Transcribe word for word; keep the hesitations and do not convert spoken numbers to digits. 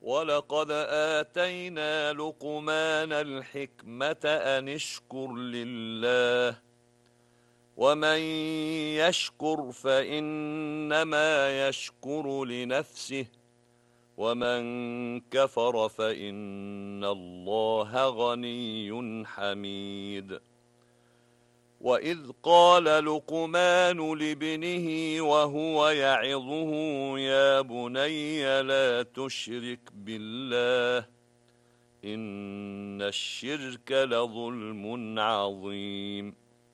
ولقد آتينا لقمان الحكمة أن اشكر لله ومن يشكر فإنما يشكر لنفسه ومن كفر فإن الله غني حميد. وإذ قال لقمان لابنه وهو يعظه يا بني لا تشرك بالله إن الشرك لظلم عظيم.